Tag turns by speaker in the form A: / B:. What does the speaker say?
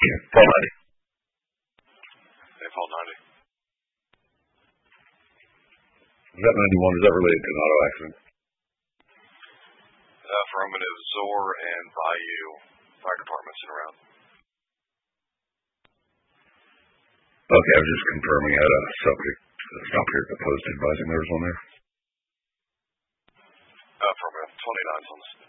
A: you. Paul 90.
B: Hey, Paul 90.
A: Is that 91? Is that related to an auto accident?
B: Affirmative, Zor and Bayou fire departments in around.
A: Okay, I was just confirming I had a subject stop here opposed to advising there was one there.
B: Affirmative, 29's on the